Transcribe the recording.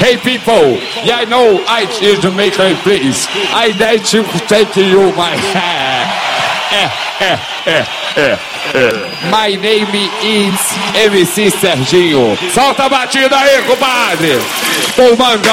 Hey people, yeah, I know I choose to make a place. I like to take you my My name is MC Serginho. Solta a batida aí, compadre. Pô, manga.